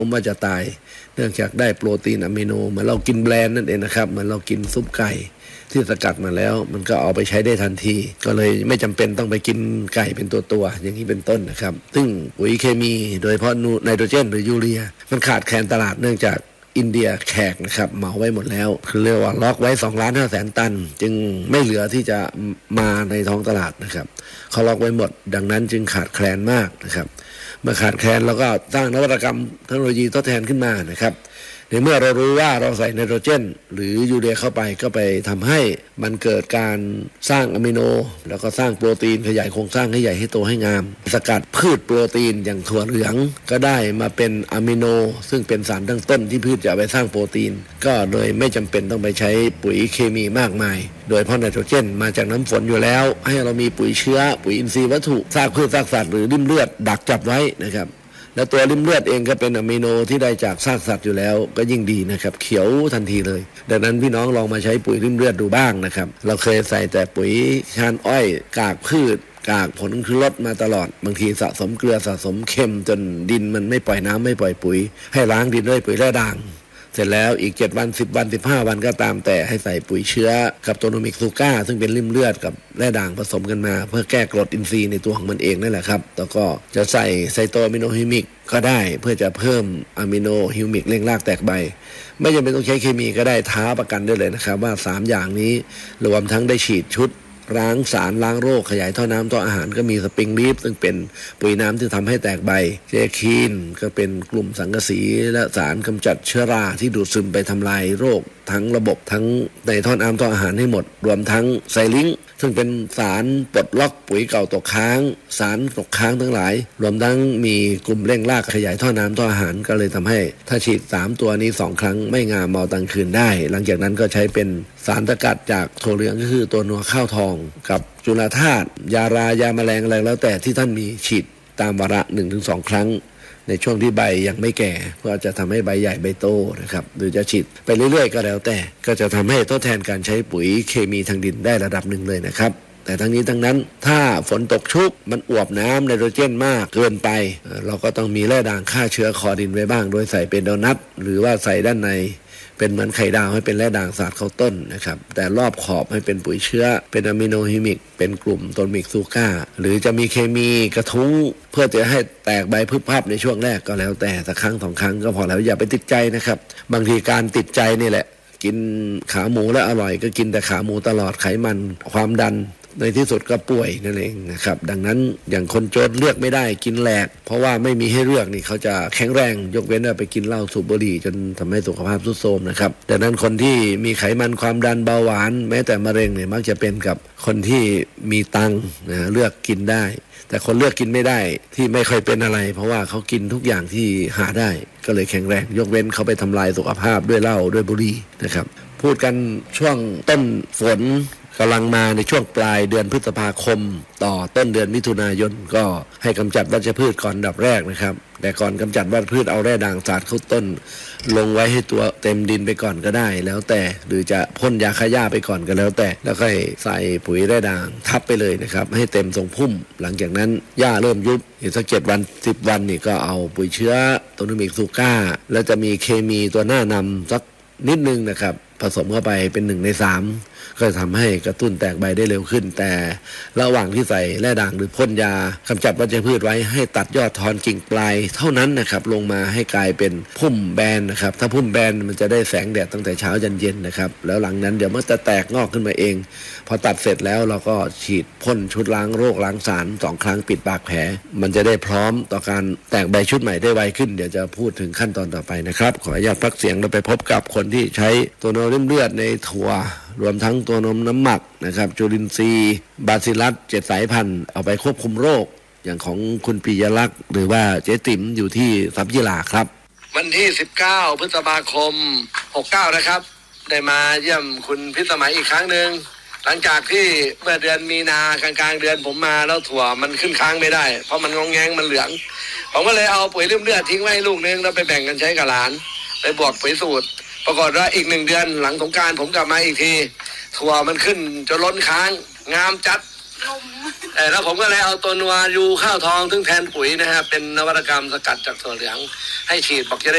ว่าจะตายเนื่องจากได้โปรตีนอะมิโนเหมือนเรากินแบรนด์นั่นเองนะครับเหมือนเรากินซุปไก่ที่สกัดมาแล้วมันก็เอาไปใช้ได้ทันทีก็เลยไม่จำเป็นต้องไปกินไก่เป็นตัวอย่างนี้เป็นต้นนะครับซึ่งปุ๋ยเคมีโดยเฉพาะไนโตรเจนหรือยูเรียมันขาดแคลนตลาดเนื่องจากอินเดียแขกนะครับเหมาไว้หมดแล้วคือเรียกว่าล็อกไว้2,500,000 ตันจึงไม่เหลือที่จะมาในท้องตลาดนะครับเขาล็อกไว้หมดดังนั้นจึงขาดแคลนมากนะครับเมื่อขาดแคลนแล้วก็สร้างนวัตกรรมเทคโนโลยีทดแทนขึ้นมานะครับในเมื่อเรารู้ว่าเราใส่ไนโตรเจนหรือยูเรียเข้าไปก็ไปทำให้มันเกิดการสร้างอะมิโนแล้วก็สร้างโปรตีนขยายโครงสร้างให้ใหญ่ให้โตให้งามสกัดพืชโปรตีนอย่างถั่วเหลืองก็ได้มาเป็นอะมิโนซึ่งเป็นสารตั้งต้นที่พืชจะไปสร้างโปรตีนก็เลยไม่จำเป็นต้องไปใช้ปุ๋ยเคมีมากมายโดยเพราะไนโตรเจนมาจากน้ำฝนอยู่แล้วให้เรามีปุ๋ยเชื้อปุ๋ยอินทรีย์วัตถุซากพืชซากสัตว์หรือริ่มเลือดดักจับไว้นะครับแล้วตัวริ่มเลือดเองก็เป็นอะมิโนที่ได้จากซากสัตว์อยู่แล้วก็ยิ่งดีนะครับเขียวทันทีเลยดังนั้นพี่น้องลองมาใช้ปุ๋ยริ่มเลือดดูบ้างนะครับเราเคยใส่แต่ปุ๋ยชานอ้อยกากพืชกากผลคือลดมาตลอดบางทีสะสมเกลือสะสมเค็มจนดินมันไม่ปล่อยน้ำไม่ปล่อยปุ๋ยให้ล้างดินด้วยปุ๋ยแร่ด่างเสร็จแล้วอีก7 วัน10 วัน15 วันก็ตามแต่ให้ใส่ปุ๋ยเชื้อกับโตโนมิกซูก้าซึ่งเป็นริ่มเลือดกับแร่ด่างผสมกันมาเพื่อแก้กรดอินทรีย์ในตัวของมันเองนั่นแหละครับแล้วก็จะใส่ไซโตอะมิโนฮิมิกก็ได้เพื่อจะเพิ่มอะมิโนฮิมิกเร่งรากแตกใบไม่จำเป็นต้องใช้เคมีก็ได้ท้าประกันได้เลยนะครับว่า3อย่างนี้รวมทั้งได้ฉีดชุดล้างสารล้างโรคขยายท่อน้ำท่ออาหารก็มีสปริงลีฟซึ่งเป็นปุ๋ยน้ำที่ทำให้แตกใบเจคีนก็เป็นกลุ่มสังกะสีและสารกำจัดเชื้อราที่ดูดซึมไปทำลายโรคทั้งระบบทั้งในท่อน้ำท่ออาหารให้หมดรวมทั้งไซลิงซึ่งเป็นสารปลดล็อกปุ๋ยเก่าตกค้างสารตกค้างทั้งหลายรวมทั้งมีกลุ่มเร่งรากขยายท่อน้ำท่ออาหารก็เลยทำให้ถ้าฉีด3 ตัวนี้2 ครั้งไม่งามเมาตังคืนได้หลังจากนั้นก็ใช้เป็นสารสกัดจากถั่วเหลืองก็คือตัวนัวข้าวทองกับจุลธาตุยารายาแมลงอะไรแล้วแต่ที่ท่านมีฉีดตามวาระ 1-2 ครั้งในช่วงที่ใบยังไม่แก่เพื่อจะทำให้ใบใหญ่ใบโตนะครับหรือจะฉีดไปเรื่อยๆก็แล้วแต่ก็จะทำให้ทดแทนการใช้ปุ๋ยเคมีทางดินได้ระดับหนึ่งเลยนะครับแต่ทั้งนี้ทั้งนั้นถ้าฝนตกชุกมันอวบน้ำไนโตรเจนมากเกินไปเราก็ต้องมีแร่ด่างฆ่าเชื้อคอดินไว้บ้างโดยใส่เป็นโดนัทหรือว่าใส่ด้านในเป็นเหมือนไข่ดาวให้เป็นแร่ด่างสาดเข้าต้นนะครับแต่รอบขอบให้เป็นปุ๋ยเชื้อเป็นอะมิโนฮิมิกเป็นกลุ่มโตนมิกซูก้าหรือจะมีเคมีกระทุ้งเพื่อจะให้แตกใบพึบพับในช่วงแรกก็แล้วแต่สักครั้ง2 ครั้งก็พอแล้วอย่าไปติดใจนะครับบางทีการติดใจนี่แหละกินขาหมูแล้วอร่อยก็กินแต่ขาหมูตลอดไขมันความดันในที่สุดก็ป่วยนั่นเองนะครับดังนั้นอย่างคนจนเลือกไม่ได้กินแหลกเพราะว่าไม่มีให้เลือกนี่เขาจะแข็งแรงยกเว้นว่าไปกินเหล้าสูบบุหรี่จนทำให้สุขภาพทรุดโทรมนะครับดังนั้นคนที่มีไขมันความดันเบาหวานแม้แต่มะเร็งเนี่ยมักจะเป็นกับคนที่มีตังค์นะเลือกกินได้แต่คนเลือกกินไม่ได้ที่ไม่ค่อยเป็นอะไรเพราะว่าเขากินทุกอย่างที่หาได้ก็เลยแข็งแรงยกเว้นเขาไปทำลายสุขภาพด้วยเหล้าด้วยบุหรี่นะครับพูดกันช่วงต้นฝนกำลังมาในช่วงปลายเดือนพฤษภาคมต่อต้นเดือนมิถุนายนก็ให้กำจัดวัชพืชก่อนดับแรกนะครับแต่ก่อนกำจัดวัชพืชเอาแร่ด่างสาดเข้าต้นลงไว้ให้ตัวเต็มดินไปก่อนก็ได้แล้วแต่หรือจะพ่นยาฆ่าหญ้าไปก่อนก็แล้วแต่แล้วก็ใส่ปุ๋ยแร่ด่างทับไปเลยนะครับให้เต็มทรงพุ่มหลังจากนั้นหญ้าเริ่มยุบอีกสัก7 วัน10 วันนี่ก็เอาปุ๋ยเชื้อโตโนมิกซูก้าแล้วจะมีเคมีตัวหน้านำสักนิดนึงนะครับผสมเข้าไปเป็น1 ใน 3ก็จะทำให้กระตุ้นแตกใบได้เร็วขึ้นแต่ระหว่างที่ใส่แร่ด่างหรือพ่นยากำจัดวัชพืชไว้ให้ตัดยอดทอนกิ่งปลายเท่านั้นนะครับลงมาให้กลายเป็นพุ่มแบนนะครับถ้าพุ่มแบนมันจะได้แสงแดดตั้งแต่เช้ายันเย็นนะครับแล้วหลังนั้นเดี๋ยวมันจะแตกงอกขึ้นมาเองพอตัดเสร็จแล้วเราก็ฉีดพ่นชุดล้างโรคล้างสาร2 ครั้งปิดปากแผลมันจะได้พร้อมต่อการแตกใบชุดใหม่ได้ไวขึ้นเดี๋ยวจะพูดถึงขั้นตอนต่อไปนะครับขออนุญาตพักเสียงเราไปพบกับคนที่ใช้ตัวโนริ่มเลือดในถั่วรวมทั้งตัวนมน้ำหมักนะครับจุลินทรีย์บาซิลัส7 สายพันธุ์เอาไปควบคุมโรคอย่างของคุณปิยลักษณ์หรือว่าเจ๊ติ๋มอยู่ที่สัพยิลาครับวันที่19 พฤษภาคม 69นะครับได้มาเยี่ยมคุณพิสมัยอีกครั้งหนึ่งหลังจากที่เมื่อเดือนมีนากลางเดือนผมมาแล้วถั่วมันขึ้นค้างไม่ได้เพราะมันงองแงงมันเหลืองผมก็เลยเอาปุ๋ยริ่มเลือดทิ้งไว้ลูกนึงแล้วไปแบ่งกันใช้กับหลานไปบวกปุ๋ยสูตรปรากฏว่าอีก1 เดือนหลังสงกรานต์ผมกลับมาอีกทีถั่วมันขึ้นจนล้นค้างงามจัดแล้วผมก็เลยเอาตัวนัวยูข้าวทองซึ่งแทนปุ๋ยนะฮะเป็นนวัตกรรมสกัดจากถั่วเหลืองให้ฉีดบอกจะได้